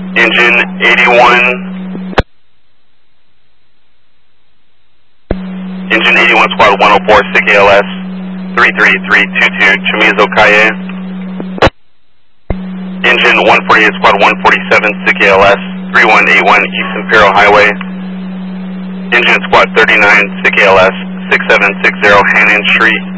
Engine 81 Squad 104, SIC ALS 33322, Chamizo Calle. Engine 148 Squad 147, SIC ALS 3181, East Imperial Highway. Engine Squad 39, SIC ALS 6760, Hannon Street.